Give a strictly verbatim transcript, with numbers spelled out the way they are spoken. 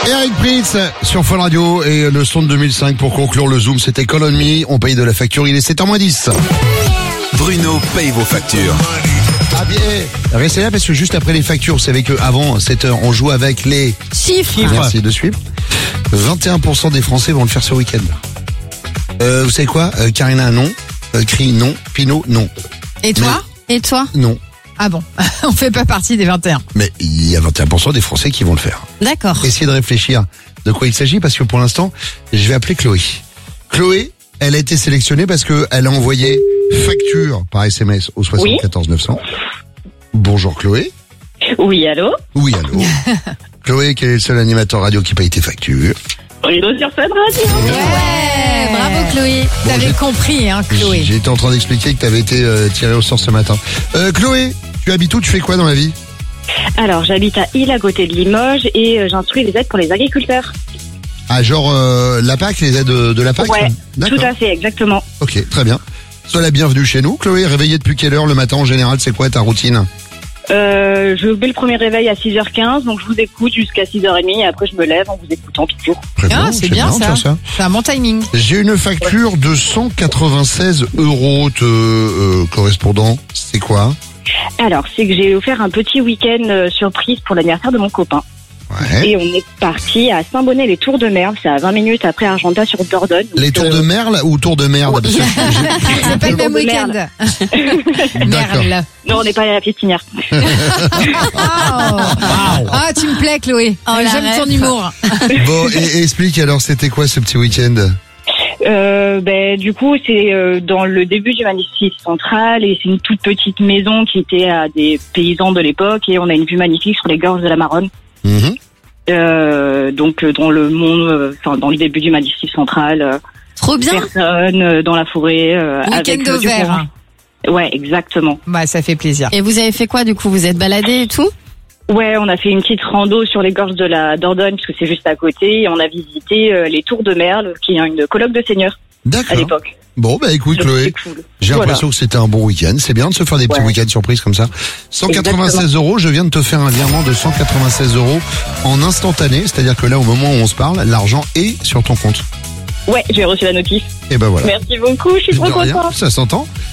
Eric Pritz sur Fun Radio et le son de deux mille cinq pour conclure le Zoom, c'était Call on Me. On paye de la facture, il est sept heures moins dix. Bruno paye vos factures. Ah bien, restez là parce que juste après les factures, vous savez qu'avant sept heures, on joue avec les Chiffres. Merci de suivre. vingt et un pour cent des Français vont le faire ce week-end. Euh, vous savez quoi euh, Karina, non. Euh, Cri, non. Pinot, non. Et toi Et toi Non. Ah bon, on fait pas partie des vingt et un. Mais il y a vingt et un pour cent des Français qui vont le faire. D'accord. Essayez de réfléchir de quoi il s'agit parce que pour l'instant, je vais appeler Chloé. Chloé, elle a été sélectionnée parce que elle a envoyé facture par S M S au soixante-quatorze neuf cents. Bonjour Chloé. Oui, allô? Oui, allô. Chloé, quel est le seul animateur radio qui paye tes factures? Bruno sur Fun Radio. Ouais, bravo Chloé. Bon, T'avais j'ai- compris, hein, Chloé. J'étais en train d'expliquer que tu avais été euh, tiré au sort ce matin. Euh, Chloé, tu habites où? Tu fais quoi dans la vie? Alors, j'habite à Île à côté de Limoges et euh, j'instruis les aides pour les agriculteurs. Ah, genre euh, la P A C, les aides de, de la P A C? Ouais, D'accord. tout à fait, exactement. Ok, très bien. Sois la bienvenue chez nous. Chloé, réveillée depuis quelle heure le matin en général? C'est quoi ta routine? Euh, je mets le premier réveil à six heures quinze, donc je vous écoute jusqu'à six heures trente et après je me lève en vous écoutant toujours. Très Ah, c'est bien tu ça. vois ça. C'est un bon timing. J'ai une facture de cent quatre-vingt-seize euros te euh, correspondant. C'est quoi? Alors, c'est que j'ai offert un petit week-end euh, surprise pour l'anniversaire de mon copain. Ouais. Et on est parti à Saint-Bonnet, les Tours de Merle. C'est à vingt minutes après Argentat sur Dordogne. Les Donc, tours de euh, Merle ou tours de merde? Parce que j'ai- C'est pas le même de week-end. D'accord. Merle. Non, on n'est pas allé à la pistinière. Oh. Ah, tu me plais, Chloé. Oh, la J'aime ton ref. humour. Bon, et, et explique alors, c'était quoi ce petit week-end? Euh, ben, du coup, c'est euh, dans le début du Massif central et c'est une toute petite maison qui était à des paysans de l'époque et on a une vue magnifique sur les gorges de la Maronne. Mhm. Euh, donc euh, dans le monde, euh, enfin dans le début du Massif central, euh, Trop bien. personne euh, dans la forêt euh, avec Week-end euh, du vert. courant. Ouais, exactement. Bah, ça fait plaisir. Et vous avez fait quoi du coup? Vous êtes baladé et tout? Ouais, on a fait une petite rando sur les gorges de la Dordogne puisque c'est juste à côté et on a visité euh, les Tours de Merle qui est une colloque de seigneurs à D'accord. l'époque. Bon, bah écoute Donc, Chloé, c'est cool. j'ai Voilà. l'impression que c'était un bon week-end. C'est bien de se faire des petits Ouais. week-ends surprises comme ça. cent quatre-vingt-seize euros, je viens de te faire un virement de cent quatre-vingt-seize euros en instantané. C'est-à-dire que là, au moment où on se parle, l'argent est sur ton compte. Ouais, j'ai reçu la notice. Et ben voilà. Merci beaucoup, je suis trop De rien, contente. ça s'entend.